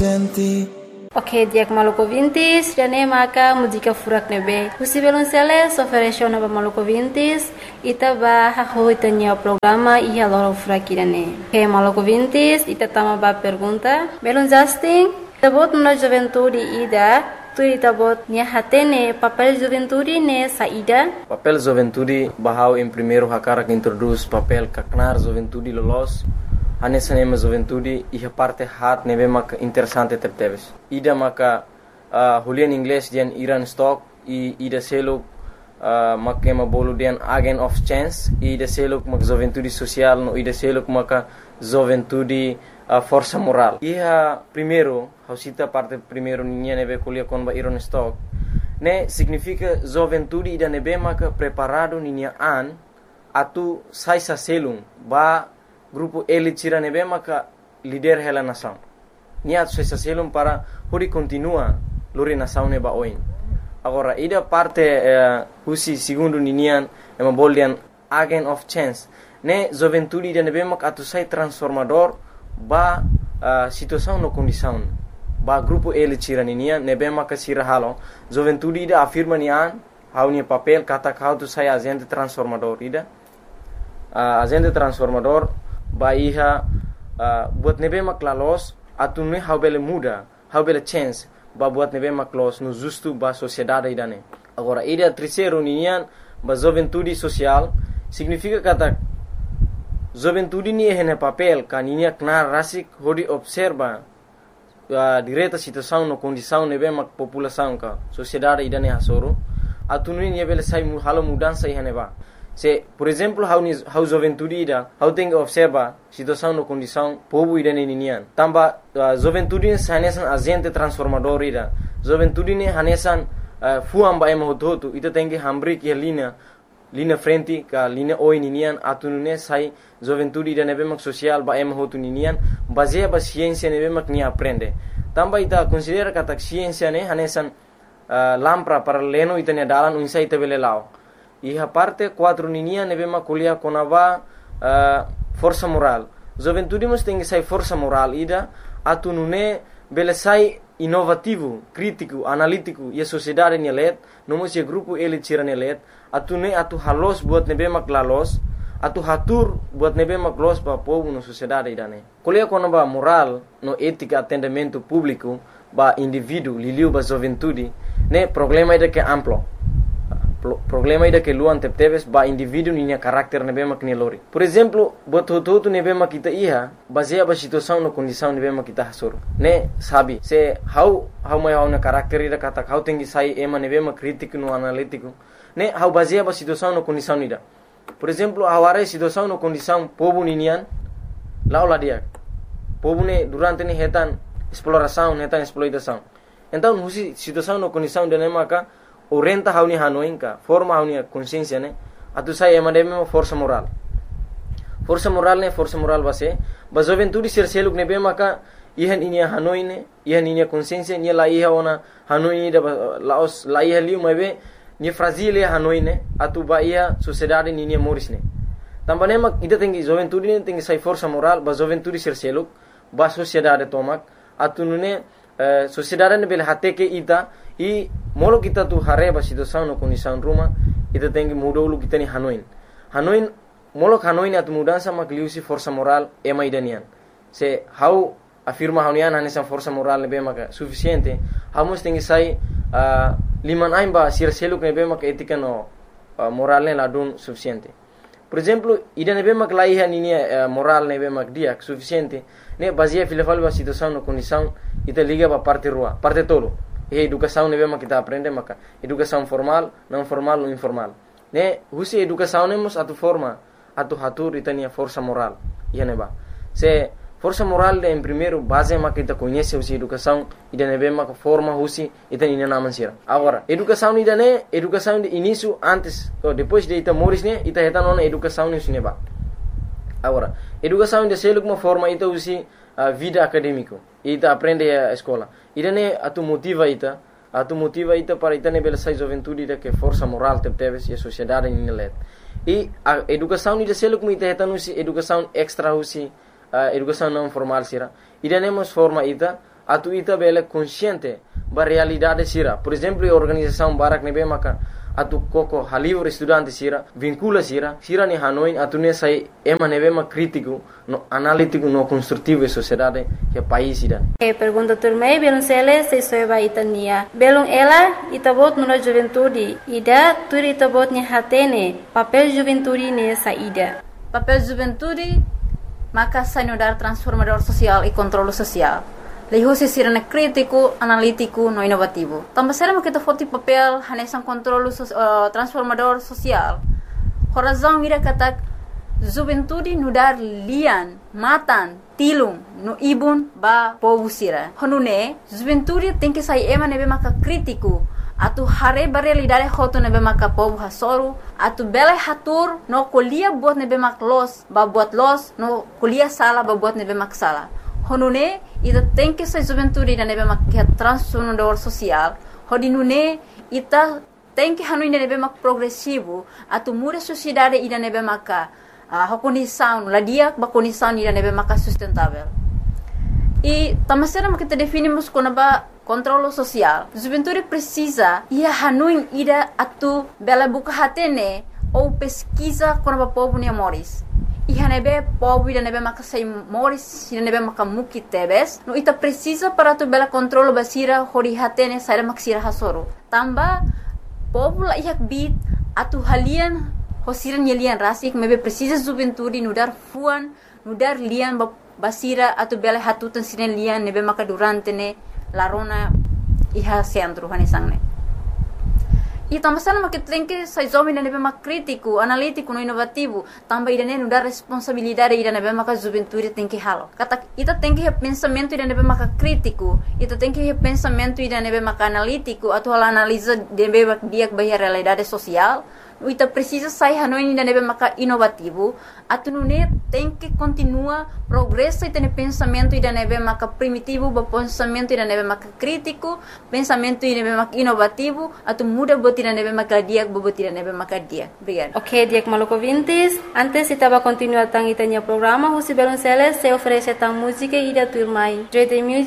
gente. Ok, dia maluco vintis, jane maka música furak nebe. Husi belum sele, soferesho naba maluco vintis, ita ba haho itanya programa iya loro furak irane. Ok, maluco vintis, ita tama ba pergunta. Belum Justin, tabot na juventude ida, tu tabot nia hatene papel juventude ne saída. Papel juventude bahau em primeiro hakara que introduz papel kaknar juventude lolos. Anessa nema juventude e a parte hat neve maka interessante terteves. Ida maka hulian inglês dian Iran stock e ida seluk maka ema bolu dian agent of chance e ida seluk maka juventude social no ida seluk maka juventude força moral. Iha primeiro, hausita parte primeiro ninha neve kulia kon ba Iran stock. Ne significa juventude ida neve maka preparado ninha an atu sai sa selung ba grupo elite tira nebe maka líder hela nação. Niat sesa selum para huri continua lori nação neba oin. Agora ida parte husi segundo ninian ema boldian agent of chance. Ne juventude ida nebe maka atu sai transformador ba situação no condição. Ba grupo elite tira ninian nebe maka sira halo. Juventude ida afirma nian haunia papel kata kau tu sai agente transformador ida. Agente transformador Bahia buat nebe maklalos atune haubele muda haubele chance ba buat nebe maklos no justo ba sociedade idane. Agora ida terceiro ninian ba juventude social significa kata juventude ni hene papel kaninia knar rasik hodi observa direta situação no condição nebe mak população ka sociedade idane hasoro atune ni bele sai halo mudança ihane ba. Se, por exemplo, how juventude ida, how tem que observa situação no condição povo ida ninian. Tamba juventude hanesan agente transformador ida. Juventude ne hanesan fuam ba ema hotu ita tem que hambri que linha frente ka linha oi ninian atunune sai juventude ida nebe mak social ba ema hotu ninian baseia ba ciência nebe mak ni aprende. Tamba ita considera kata ciência ne hanesan lampra para leno ita ne dalan unsa ita bele lao. E a parte 4 ninia neve maculia conava força moral. Juventude mas tem que sai força moral ida atunune bele sai inovativo, crítico, analítico e a sociedade nelet, não mas grupo ele tira nelet, atune atu halos buat nebe maklalos, atu hatur buat nebe maklos pa povo na sociedade idane. Colia conava moral no ética atendimento público ba indivíduo liliu ba juventude, ne problema ida que amplo. Problema ida que luan tepteves ba indivíduo ninya karakter nebe mak lori. Por exemplo, buat hotu nebe mak kita iha baseia ba situação no condição nebe mak kita hasur. Ne sabi se how mai na karakter ida kata how tengi sai ema nebe mak crítico no analítico. Ne how baseia ba situação no condição ida. Por exemplo, aware situação no condição povo ninian laula dia. Povo ne durante ne hetan exploração, hetan exploitação. Então, husi situação no condição de maka orienta hauni hanoinka forma hauni consciência ne atu sai emademe força moral ne força moral base ba juventude ser seluk ne be maka ihan inia hanoine ihan inia consciência ni la iha ona hanoine da laos la iha liu mebe ni fragile hanoine atu ba ia sociedade ni ni morisne tambane mak ida tengi juventude ne tengi sai força moral ba juventude ser seluk ba sociedade tomak atu nune sociedade ne bele hate ke ita e molo kita tu hareba situação no condição ruma ita tem que mudar o kita ni Hanoi molo Hanoi atu mudança makliusi força moral ema idanian se how afirma haunian hanesa força moral nebe maka suficiente hamos tem que sai liman aimba sir seluk nebe maka etika no moral ne ladun suficiente. Por exemplo, ida nebe mak laiha ni moral nebe mak dia suficiente ne baseia filafal ba situação no condição ita liga ba parte rua parte tolo. Educação nebe mak kita aprende maka educação formal, não formal ou informal. Ne husi educação nemos atu forma atu hatur itania força moral. Ia neba. Se força moral em primeiro base mak kita conhece husi educação ida nebe mak forma husi itania naman sira. Agora, educação ida ne educação de início antes ou depois de ita moris ne ita heta nona educação ne neba. Agora, educação de seluk uma forma ita husi vida acadêmico. Ita aprende a escola. Ida ne atu motiva ita para ita ne bela sai juventude ida que força moral teves e a sociedade ni let. E a educação ida seluk mu ita heta nusi educação extra husi educação não formal sira. Ida ne mos forma ita atu ita bele consciente ba realidade sira. Por exemplo, a organização Barak nebe maka atu koko halivre estudante sira vincula sira ni Hanoi atu ne sai ema nebe ma crítico no analítico no construtivo e sociedade que país ida. Pergunta turmei belum sele se soeba itania belum ela itabot nuna juventude ida turi itabot ni hatene papel juventude ne saída. Papel juventude maka sai no dar transformador social e controle social. Leho se sirene crítico, analítico, no inovativo. Também será que foto papel hanesan controle transformador social. Horazão ira kata juventude no dar lian, matan, tilung, no ibun ba povo sira. Honune juventude tem que sair ema nebe maka crítico. Atu hare ba realidade hoto nebe maka povo hasoru. Atu bele hatur no kolia buat nebe mak los, ba buat los, no kolia sala ba buat nebe mak sala. Honune ita tem que ser juventude ida nebe mak transformador social. Hodinune ita tem que hanu ida nebe mak progressivo. Atu muda sociedade ida nebe maka condição ladia ba condição ida nebe maka sustentável. E tamasera mak kita definimos como ba controle social. Juventude precisa ia hanu ida atu bela buka hatene ou pesquisa como ba povo ni amores. Iha nebe povo ida nebe maka sei moris ida nebe maka muki tebes no ita precisa para tu bela controlo basira hori hatene saira maksira hasoro tamba povo la ihak bit atu halian hosiran yelian rasik mebe precisa juventude no dar fuan no dar lian basira atu bela hatutan sinen lian nebe maka durante ne larona iha centro hanesangne. E também sama que tem que sai jovem nebe mak crítico, analítico, no inovativo, também ida não dá responsabilidade ida nebe mak juventude tem que halo. Kata ita tem que pensamento ida nebe mak crítico, ita tem que pensamento ida nebe mak analítico, atau analisa nebe mak dia bahia realidade social. Ita precisa sair hanoi ida nebe mak inovativo, atu nune tem que continua progresso ita ne pensamento ida nebe mak primitivo, ba pensamento ida nebe mak crítico, pensamento ida nebe mak inovativo, atu muda bot ida nebe mak dia, bot ida nebe mak dia. Obrigado. Ok, Diak Maluco Vintes. Antes estava continuar tang itanya programa, José Belonceles se oferece tang música ida turmai. Dread Music